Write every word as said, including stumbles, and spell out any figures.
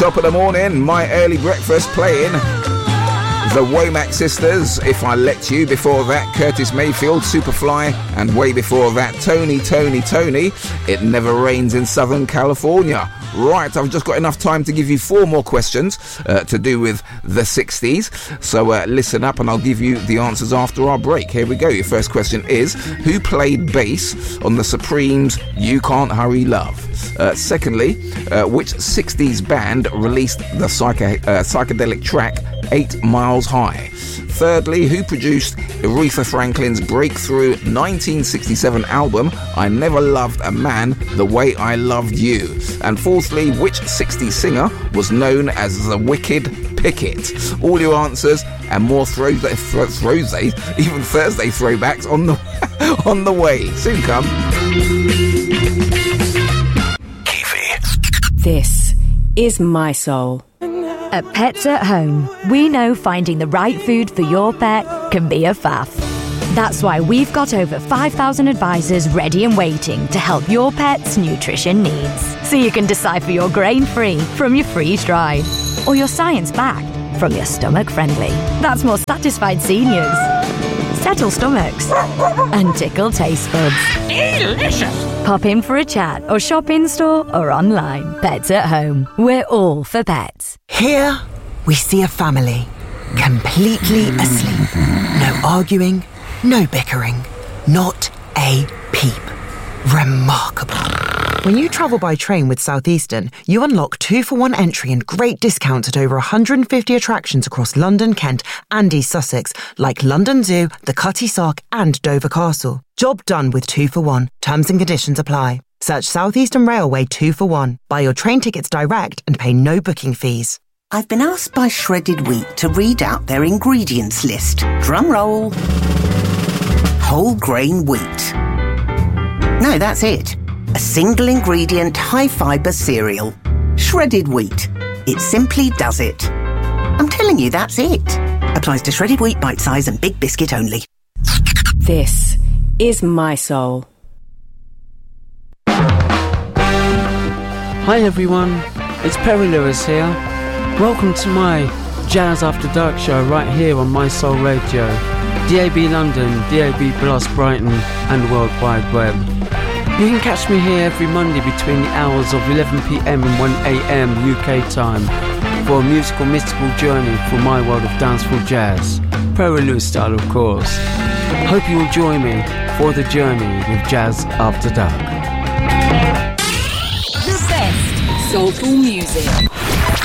top of the morning, my early breakfast playing the Womack Sisters, If I Let You. Before that, Curtis Mayfield, Superfly, and way before that, Tony, Tony, Tony, It Never Rains in Southern California. Right, I've just got enough time to give you four more questions uh, to do with the sixties. So uh, listen up and I'll give you the answers after our break. Here we go. Your first question is, who played bass on the Supremes' You Can't Hurry Love? Uh, secondly, uh, which sixties band released the psycho- uh, psychedelic track Eight Miles High? Thirdly, who produced Aretha Franklin's breakthrough nineteen sixty-seven album I Never Loved a Man the Way I Loved You? And fourthly, which sixties singer was known as the Wicked Pickett? All your answers and more Thursday, Thursday, even Thursday throwbacks on the on the way. Soon come. This is My Soul. At Pets at Home, we know finding the right food for your pet can be a faff. That's why we've got over five thousand advisors ready and waiting to help your pet's nutrition needs. So you can decipher your grain-free from your freeze-dried, or your science-backed from your stomach-friendly. That's more satisfied seniors, settle stomachs, and tickle taste buds. Delicious! Pop in for a chat or shop in-store or online. Pets at Home. We're all for pets. Here we see a family completely asleep. No arguing, no bickering, not a peep. Remarkable. When you travel by train with Southeastern, you unlock two for one entry and great discounts at over one hundred fifty attractions across London, Kent and East Sussex, like London Zoo, the Cutty Sark and Dover Castle. Job done with two for one. Terms and conditions apply. Search Southeastern Railway two for one. Buy your train tickets direct and pay no booking fees. I've been asked by Shredded Wheat to read out their ingredients list. Drum roll. Whole grain wheat. No, that's it. A single ingredient high fibre cereal. Shredded wheat. It simply does it. I'm telling you, that's it. Applies to shredded wheat, bite size and big biscuit only. This is My Soul. Hi everyone, it's Perry Lewis here. Welcome to my Jazz After Dark show right here on My Soul Radio. D A B London, D A B Plus Brighton and World Wide Web. You can catch me here every Monday between the hours of eleven p.m. and one a.m. U K time for a musical mystical journey through my world of dancehall jazz, Perry Lewis style of course. Hope you will join me for the journey with Jazz After Dark. The best soulful music.